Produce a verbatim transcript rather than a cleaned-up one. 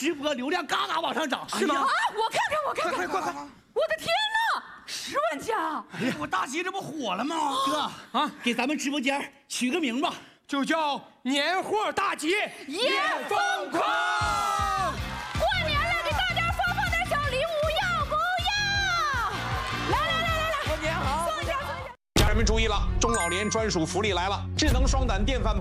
直播流量嘎嘎往上涨， 是吗？ 啊，我看看，我看看， 快快快快！ 我的天哪，十万加！ 哎呀，我大喜这不火了吗？哥啊，给咱们直播间取个名吧， 就叫年货大吉夜疯狂。 过年了，给大家发放点小礼物，要不要？来来来来来， 过年好！ 送一下送一下。 家人们注意了，中老年专属福利来了！智能双胆电饭煲。